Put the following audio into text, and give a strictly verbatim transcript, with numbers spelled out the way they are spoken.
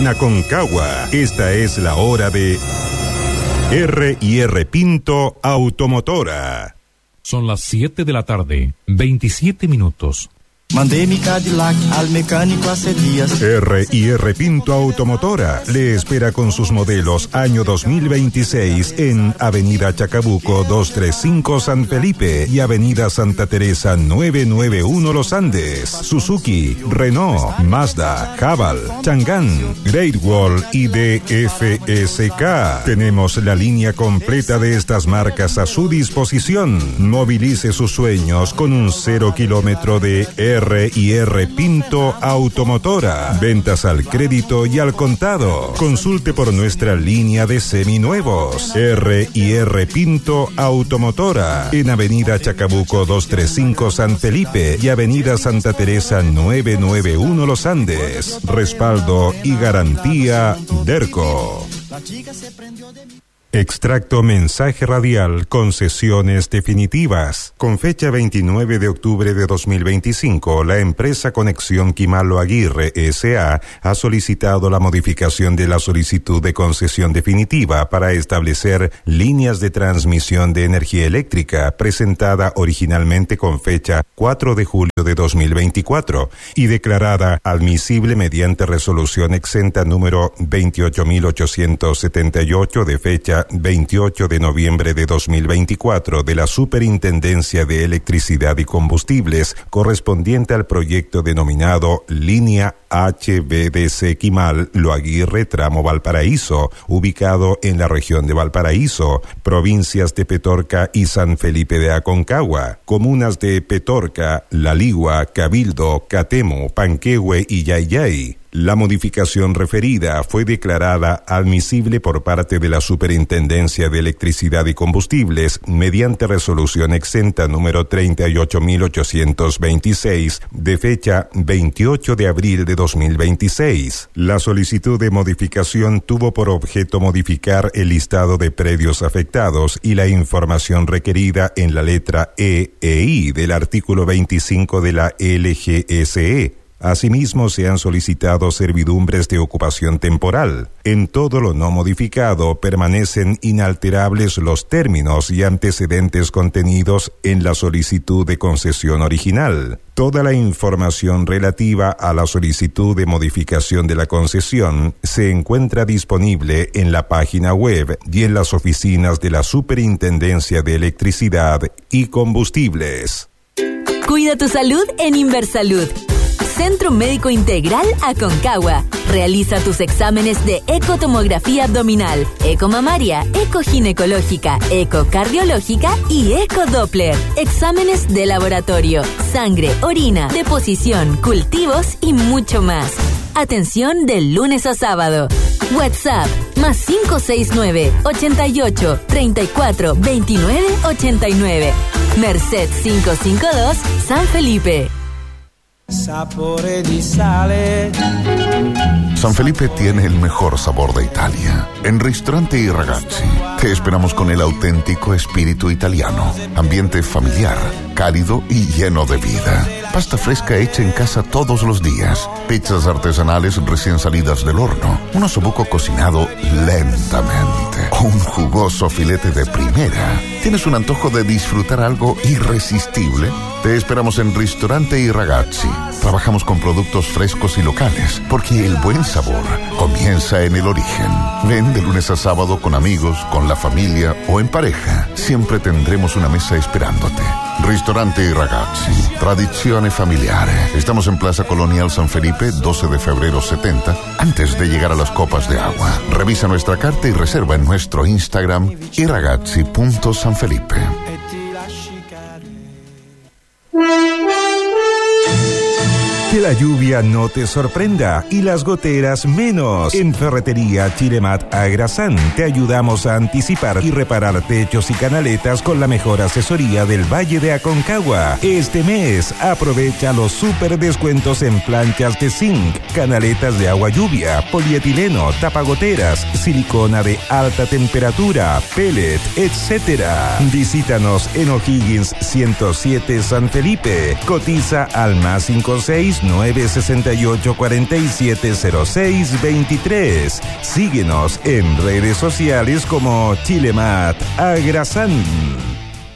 En Aconcagua, esta es la hora de R y R Pinto Automotora. Son las siete de la tarde, veintisiete minutos. Mandé mi Cadillac al mecánico hace días. R y R Pinto Automotora le espera con sus modelos año dos mil veintiséis en Avenida Chacabuco doscientos treinta y cinco San Felipe y Avenida Santa Teresa novecientos noventa y uno Los Andes. Suzuki, Renault, Mazda, Haval, Chang'an, Great Wall y D F S K. Tenemos la línea completa de estas marcas a su disposición. Movilice sus sueños con un cero kilómetro de R R y R Pinto Automotora. Ventas al crédito y al contado. Consulte por nuestra línea de seminuevos. R y R Pinto Automotora. En Avenida Chacabuco doscientos treinta y cinco San Felipe y Avenida Santa Teresa novecientos noventa y uno Los Andes. Respaldo y garantía Derco. Extracto mensaje radial con sesiones definitivas. Con fecha veintinueve de octubre de dos mil veinticinco, la empresa Conexión Quimalo Aguirre S A ha solicitado la modificación de la solicitud de concesión definitiva para establecer líneas de transmisión de energía eléctrica presentada originalmente con fecha cuatro de julio de dos mil veinticuatro y declarada admisible mediante resolución exenta número veintiocho mil ochocientos setenta y ocho de fecha veintiocho de noviembre de dos mil veinticuatro de la Superintendencia de Electricidad y Combustibles, correspondiente al proyecto denominado Línea H V D C Quimal Lo Aguirre Tramo Valparaíso, ubicado en la región de Valparaíso, provincias de Petorca y San Felipe de Aconcagua, comunas de Petorca, La Ligua, Cabildo, Catemo, Panquehue y Yayay. La modificación referida fue declarada admisible por parte de la Superintendencia de Electricidad y Combustibles mediante resolución exenta número treinta y ocho mil ochocientos veintiséis de fecha veintiocho de abril de dos mil veintiséis. La solicitud de modificación tuvo por objeto modificar el listado de predios afectados y la información requerida en la letra E e I del artículo veinticinco de la L G S E. Asimismo, se han solicitado servidumbres de ocupación temporal. En todo lo no modificado, permanecen inalterables los términos y antecedentes contenidos en la solicitud de concesión original. Toda la información relativa a la solicitud de modificación de la concesión se encuentra disponible en la página web y en las oficinas de la Superintendencia de Electricidad y Combustibles. Cuida tu salud en Inversalud. Centro Médico Integral Aconcagua. Realiza tus exámenes de ecotomografía abdominal, ecomamaria, ecoginecológica, ecocardiológica y ecodoppler. Exámenes de laboratorio, sangre, orina, deposición, cultivos y mucho más. Atención de lunes a sábado. WhatsApp más cinco seis nueve, ochenta y ocho, treinta y cuatro, veintinueve, ochenta y nueve. Merced quinientos cincuenta y dos, San Felipe. Sapore di sale. San Felipe tiene el mejor sabor de Italia. En Ristorante I Ragazzi te esperamos con el auténtico espíritu italiano. Ambiente familiar, cálido y lleno de vida. Pasta fresca hecha en casa todos los días. Pizzas artesanales recién salidas del horno. Un osobuco cocinado lentamente. O un jugoso filete de primera. ¿Tienes un antojo de disfrutar algo irresistible? Te esperamos en Ristorante I Ragazzi. Trabajamos con productos frescos y locales, porque el buen sabor comienza en el origen. Ven de lunes a sábado con amigos, con la familia o en pareja. Siempre tendremos una mesa esperándote. Ristorante I Ragazzi, tradizione familiare. Estamos en Plaza Colonial San Felipe, doce de febrero setenta, antes de llegar a las copas de agua. Revisa nuestra carta y reserva en nuestro Instagram i ragazzi punto san felipe. Que la lluvia no te sorprenda y las goteras menos. En Ferretería Chilemat Agrasán te ayudamos a anticipar y reparar techos y canaletas con la mejor asesoría del Valle de Aconcagua. Este mes aprovecha los super descuentos en planchas de zinc, canaletas de agua lluvia, polietileno, tapagoteras, silicona de alta temperatura, pellet, etcétera. Visítanos en O'Higgins ciento siete San Felipe. Cotiza al más cinco seis nueve seis ocho, cuatro siete cero seis dos tres. Síguenos en redes sociales como Chilemat Agrasan.